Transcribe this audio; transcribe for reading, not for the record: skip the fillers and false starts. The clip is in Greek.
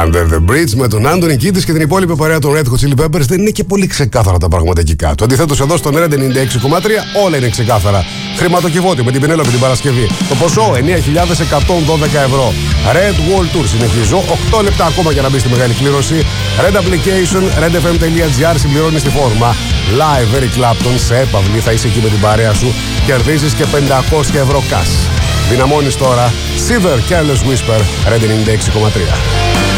Under the Bridge με τον Άντονι Κίτης και την υπόλοιπη παρέα των Red Hot Chili Peppers. Δεν είναι και πολύ ξεκάθαρα τα πράγματα εκεί κάτω. Αντιθέτως, εδώ στο 96,3 όλα είναι ξεκάθαρα. Χρηματοκιβώτη με την Πενέλοπη την Παρασκευή. Το ποσό 9.112 ευρώ. Red Wall Tour συνεχίζω. 8 λεπτά ακόμα για να μπει στη μεγάλη κλήρωση. Red Application, redfm.gr συμπληρώνει τη φόρμα. Live Eric Clapton σε έπαυλη. Θα είσαι εκεί με την παρέα σου. Κερδίζεις και 500 ευρώ cash. Δυναμώνεις τώρα. Silver Careless Whisper, Red 96,3.